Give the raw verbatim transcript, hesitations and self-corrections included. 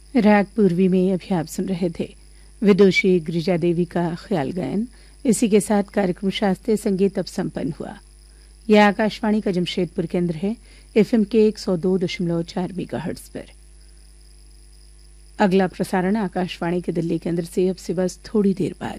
राग पूर्वी में अभी आप सुन रहे थे विदुषी गिरिजा देवी का ख्याल गायन। इसी के साथ कार्यक्रम शास्त्रीय संगीत अब संपन्न हुआ। यह आकाशवाणी का जमशेदपुर केंद्र है, एफएम के एक सौ दो दशमलव चार मेगाहर्ट्ज पर। अगला प्रसारण आकाशवाणी के दिल्ली केंद्र से अब से बस थोड़ी देर बाद।